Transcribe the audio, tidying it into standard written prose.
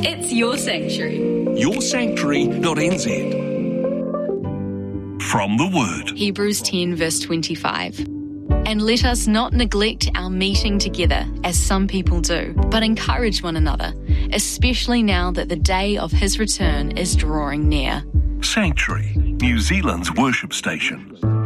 It's your sanctuary. Yoursanctuary.nz. From the Word. Hebrews 10 verse 25. And let us not neglect our meeting together, as some people do, but encourage one another, especially now that the day of his return is drawing near. Sanctuary, New Zealand's worship station.